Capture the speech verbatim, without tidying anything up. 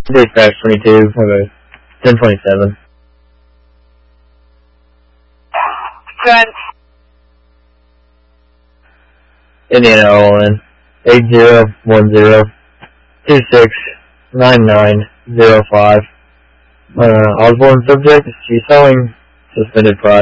Dispatch twenty-two, okay. ten twenty-seven. Ten. Indiana O N. eight zero one zero two six nine nine zero five. Uh, Osborne subject is G selling, suspended prior.